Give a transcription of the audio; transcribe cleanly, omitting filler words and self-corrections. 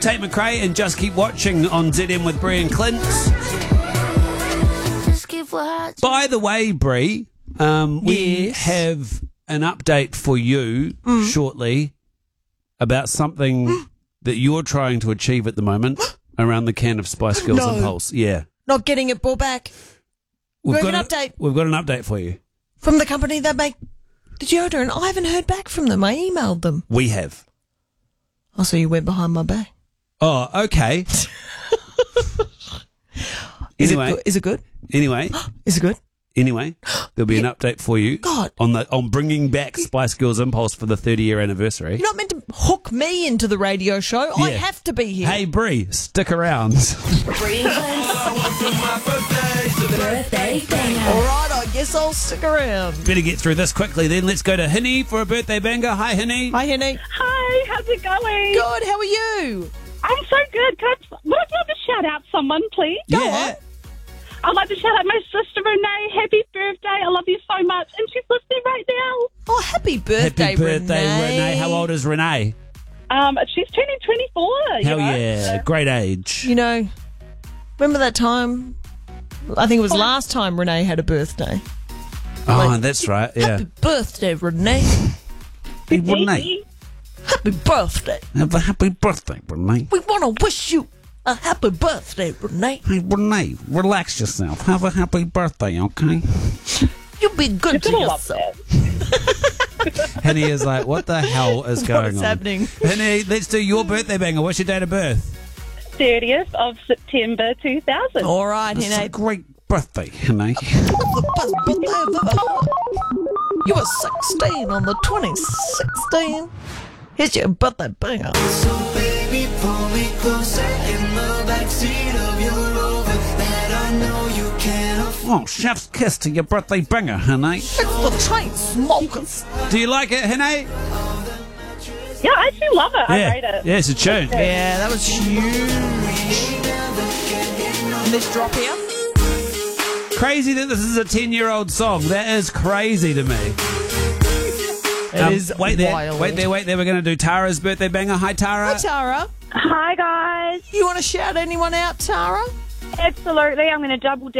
Tate McRae and Just Keep Watching on ZM with Bree and Clint. By the way, Bree, we have an update for you shortly about something that you're trying to achieve at the moment around the can of Spice Girls Impulse. Yeah. Not getting it brought back. We've got an update. We've got an update for you. From the company that make deodorant. I haven't heard back from them. I emailed them. We have. Oh, so you went behind my back. Oh, okay. Anyway. Is it good? Anyway. Is it good? Anyway, there'll be an update for you God. on bringing back Spice Girls Impulse for the 30-year anniversary. You're not meant to hook me into the radio show. I have to be here. Hey, Bree, stick around. Bree and Clint's birthday banger. All right, I guess I'll stick around. Better get through this quickly then. Let's go to Hinny for a birthday banger. Hi, Hinny. Hi, Henny. Hi, how's it going? Good, how are you? I'm so good. Would I be able to shout out someone, please? Yeah. I'd like to shout out my sister Renee. Happy birthday. I love you so much. And she's listening right now. Oh, happy birthday, Happy birthday, Renee. How old is Renee? She's turning 24. Hell yeah. Great age. You know, remember that time? I think it was last time Renee had a birthday. Oh, that's right. Yeah. Happy birthday, Renee. Hey, Renee. Happy birthday. Have a happy birthday, Renee. We want to wish you a happy birthday, Renee. Hey, Renee, relax yourself. Have a happy birthday, okay? You be good to Gonna love yourself. that. Henny is like, what the hell is going What's on? happening? Henny, let's do your birthday banger. What's your date of birth? 30th of September 2000. All right, It's a Henny. great birthday, Henny. The best birthday ever. You were 16 on the 2016. Here's your birthday banger. So baby, pull me closer in the backseat of your Rover that I know you can't afford. Oh, chef's kiss to your birthday banger, Henny. It's the chain smokers. Do you like it, Henny? Yeah, I actually love it. I rate it. Yeah, it's a tune. Yeah, that was huge. And this drop here. Crazy that this is a 10-year-old song. That is crazy to me. It is wait there, wild. wait there. We're going to do Tara's birthday banger. Hi, Tara. Hi, Tara. Hi, guys. You want to shout anyone out, Tara? Absolutely. I'm going to double down